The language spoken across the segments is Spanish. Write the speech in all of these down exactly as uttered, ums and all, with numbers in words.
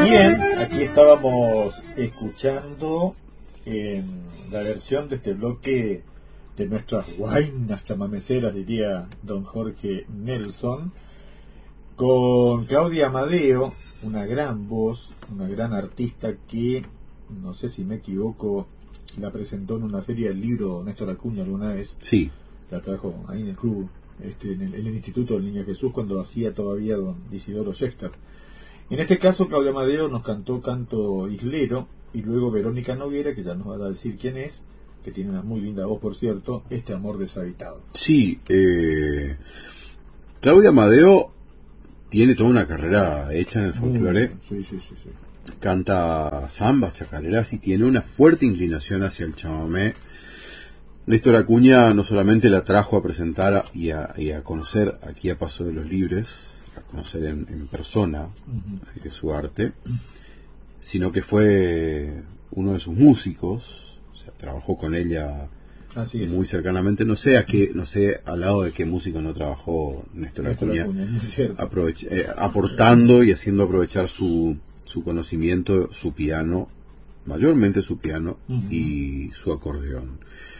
Bien, aquí estábamos escuchando eh, la versión de este bloque de nuestras guainas chamameceras, diría don Jorge Nelson, con Claudia Amadeo, una gran voz, una gran artista que, no sé si me equivoco, la presentó en una feria del libro Néstor Acuña alguna vez. Sí. La trajo ahí en el club, este, en, el, en el Instituto del Niño Jesús, cuando hacía todavía don Isidoro Schechter. En este caso, Claudia Amadeo nos cantó canto islero, y luego Verónica Noguera, que ya nos va a decir quién es, que tiene una muy linda voz, por cierto, Este amor deshabitado. Sí, eh, Claudia Amadeo tiene toda una carrera hecha en el folclore. Mm, sí, sí, sí, sí. Canta zambas, chacareras y tiene una fuerte inclinación hacia el chamamé. Néstor Acuña no solamente la trajo a presentar y a, y a conocer aquí a Paso de los Libres, a conocer en, en persona uh-huh. eh, su arte, sino que fue uno de sus músicos, o sea, trabajó con ella Así es. muy cercanamente. No sé a qué, no sé al lado de qué músico no trabajó Néstor, Néstor Acuña, Acuña aprovech- eh, aportando y haciendo aprovechar su, su conocimiento, su piano, mayormente su piano uh-huh. y su acordeón.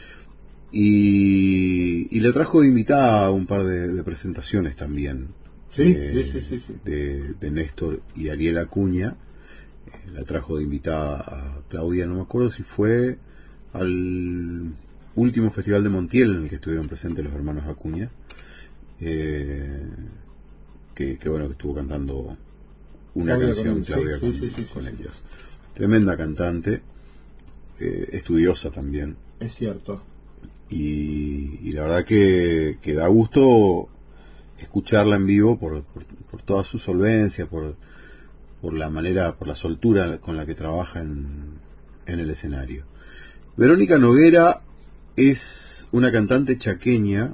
Y, y le trajo de invitada a un par de, de presentaciones también. Sí, eh, sí, sí, sí, sí. De, de Néstor y Ariel Acuña. Eh, la trajo de invitada a Claudia, no me acuerdo si fue al último festival de Montiel en el que estuvieron presentes los hermanos Acuña. Eh, que, que bueno, que estuvo cantando una Claudia canción, con, Claudia, sí, con, sí, sí, con sí, ellos. Sí. Tremenda cantante, eh, estudiosa también. Es cierto. Y, y la verdad que, que da gusto escucharla en vivo por, por, por toda su solvencia, por, por la manera, por la soltura con la que trabaja en, en el escenario. Verónica Noguera es una cantante chaqueña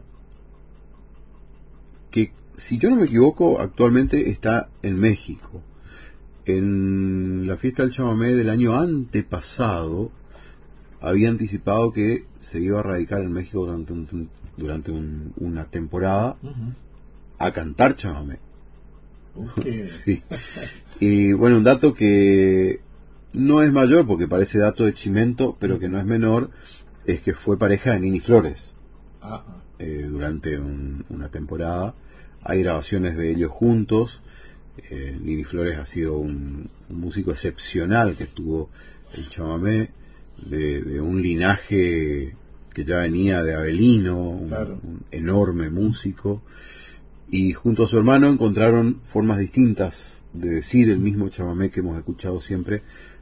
que, si yo no me equivoco, actualmente está en México. En la fiesta del chamamé del año antepasado había anticipado que se iba a radicar en México durante, un, durante un, una temporada uh-huh. a cantar chamamé. Okay. Sí. Y bueno, un dato que no es mayor porque parece dato de Chimento, pero que no es menor, es que fue pareja de Nini Flores uh-huh. eh, durante un, una temporada. Hay grabaciones de ellos juntos. eh, Nini Flores ha sido un, un músico excepcional que estuvo el chamamé. De, de un linaje que ya venía de Avelino, un, claro. un enorme músico, y junto a su hermano encontraron formas distintas de decir el mismo chamamé que hemos escuchado siempre,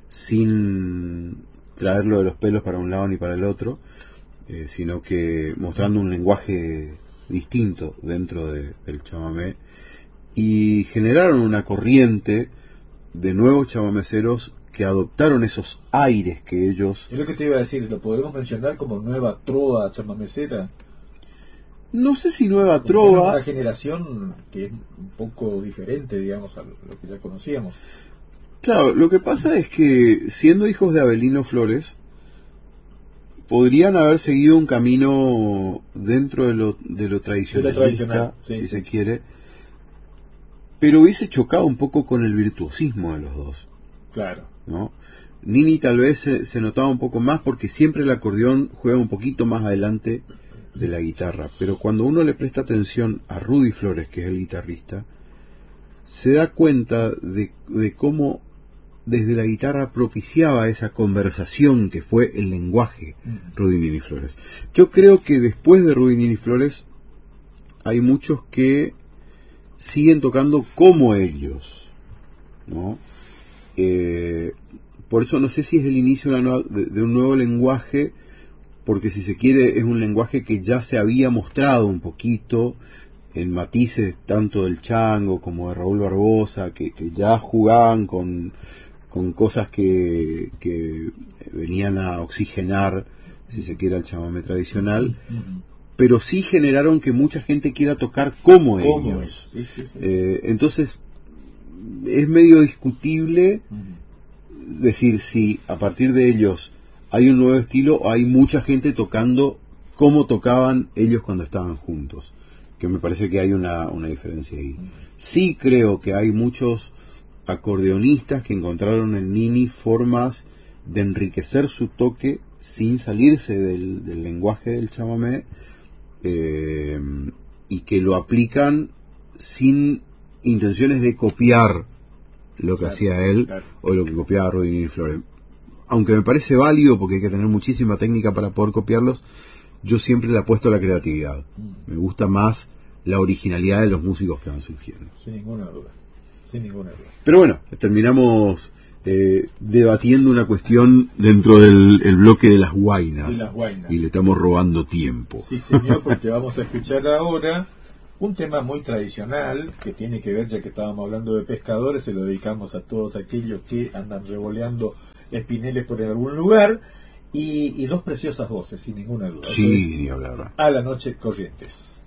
sin traerlo de los pelos para un lado ni para el otro, eh, sino que mostrando un lenguaje distinto dentro de, del chamamé, y generaron una corriente de nuevos chamameceros que adoptaron esos aires que ellos... Es lo que te iba a decir, ¿lo podemos mencionar como nueva trova chamamecera? No sé si nueva como trova... Una generación que es un poco diferente, digamos, a lo que ya conocíamos. Claro, lo que pasa es que, siendo hijos de Avelino Flores, podrían haber seguido un camino dentro de lo, de lo tradicionalista, de lo tradicional, sí, si sí. se quiere, pero hubiese chocado un poco con el virtuosismo de los dos. Claro. ¿No? Nini tal vez se, se notaba un poco más porque siempre el acordeón juega un poquito más adelante de la guitarra, pero cuando uno le presta atención a Rudy Flores, que es el guitarrista, se da cuenta de, de cómo desde la guitarra propiciaba esa conversación que fue el lenguaje Rudy Nini Flores. Yo creo que después de Rudy Nini Flores hay muchos que siguen tocando como ellos, ¿no? Eh, por eso no sé si es el inicio de, una nueva, de, de un nuevo lenguaje, porque si se quiere es un lenguaje que ya se había mostrado un poquito en matices tanto del Chango como de Raúl Barbosa, que, que ya jugaban con, con cosas que, que venían a oxigenar, si se quiere, el chamamé tradicional, uh-huh. pero sí generaron que mucha gente quiera tocar como, como ellos. Sí, sí, sí. Eh, entonces es medio discutible uh-huh. decir si a partir de ellos hay un nuevo estilo o hay mucha gente tocando como tocaban ellos cuando estaban juntos, que me parece que hay una, una diferencia ahí. Uh-huh. Sí creo que hay muchos acordeonistas que encontraron en Nini formas de enriquecer su toque sin salirse del, del lenguaje del chamamé, eh, y que lo aplican sin intenciones de copiar lo que claro, hacía él, claro, o lo que copiaba Rudy Flores. Aunque me parece válido porque hay que tener muchísima técnica para poder copiarlos, yo siempre le apuesto a la creatividad. Mm. Me gusta más la originalidad de los músicos que van surgiendo. Sin ninguna duda, sin ninguna duda. Pero bueno, terminamos eh, debatiendo una cuestión dentro del el bloque de las guainas, de las guainas. Y le estamos robando tiempo. Sí, señor, porque vamos a escuchar ahora un tema muy tradicional que tiene que ver, ya que estábamos hablando de pescadores, se lo dedicamos a todos aquellos que andan revoleando espineles por algún lugar, y, y dos preciosas voces, sin ninguna duda. Sí, ni hablar. A la noche, Corrientes.